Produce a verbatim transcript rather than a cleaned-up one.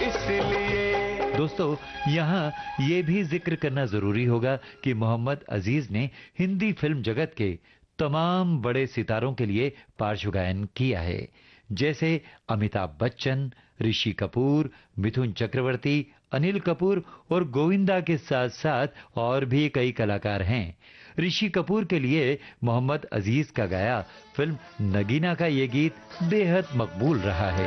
इसलिए। दोस्तों, यहाँ ये भी जिक्र करना जरूरी होगा कि मोहम्मद अजीज ने हिंदी फिल्म जगत के तमाम बड़े सितारों के लिए पार्श्व गायन किया है, जैसे अमिताभ बच्चन, ऋषि कपूर, मिथुन चक्रवर्ती, अनिल कपूर और गोविंदा के साथ साथ और भी कई कलाकार हैं। ऋषि कपूर के लिए मोहम्मद अजीज का गाया फिल्म नगीना का ये गीत बेहद मकबूल रहा है।